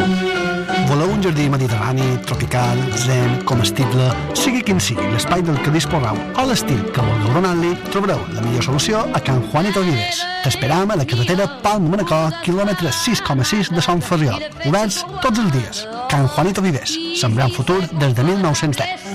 Voleu un jardí mediterrani, tropical, zen, comestible, sigui quin sigui l'espai del que disposeu o l'estil que vulgueu donar-li, trobareu la millor solució a Can Juanito Vives. T'esperam a la carretera Palma-Manacor, quilòmetre 6,6 de Sant Ferriol. Oberts tots els dies. Can Juanito Vives, sembrant futur des de 1910.